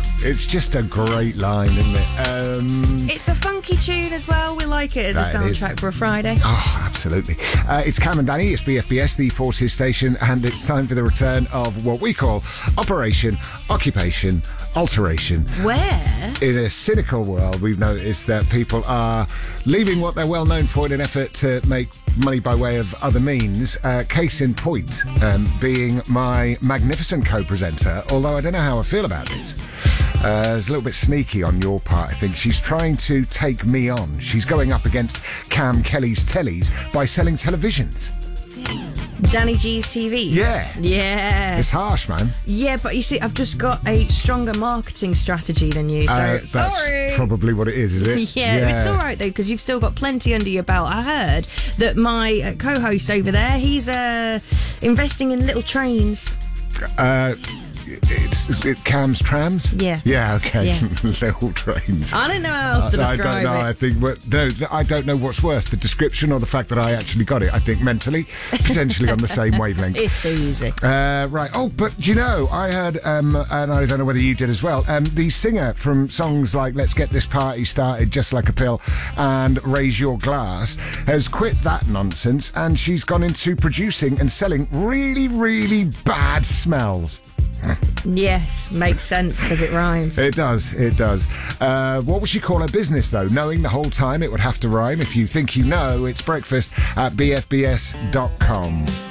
It's just a great line, isn't it? It's a funky tune as well. We like it as a That it is. soundtrack for a Friday. Oh, absolutely. It's Cam and Danny, it's BFBS, the Forces station, and it's time for the return of what we call Operation Occupation Alteration. Where? In a cynical world, we've noticed that people are leaving what they're well known for in an effort to make money by way of other means. Case in point, being my magnificent co-presenter, although I don't know how I feel about this. It's a little bit sneaky on your part, I think. She's trying to take me on. She's going up against Cam Kelly's tellies by selling televisions. Danny G's TV. Yeah. Yeah. It's harsh, man. Yeah, but you see, I've just got a stronger marketing strategy than you, so That's sorry. probably what it is it? Yeah, it's all right though, because you've still got plenty under your belt. I heard that my co-host over there, he's investing in little trains. It's Cam's trams? Yeah. Yeah, okay. Yeah. Little trains. I don't know how else to describe I don't know. it. I think I don't know what's worse, the description or the fact that I actually got it. I think mentally, potentially on the same wavelength. It's easy. Right. Oh, but you know, I heard, and I don't know whether you did as well, the singer from songs like Let's Get This Party Started, Just Like a Pill, and Raise Your Glass, has quit that nonsense and she's gone into producing and selling really, really bad smells. Yes, makes sense because it rhymes. It does. What would she call her business, though? Knowing the whole time it would have to rhyme. If you think you know, it's breakfast at bfbs.com.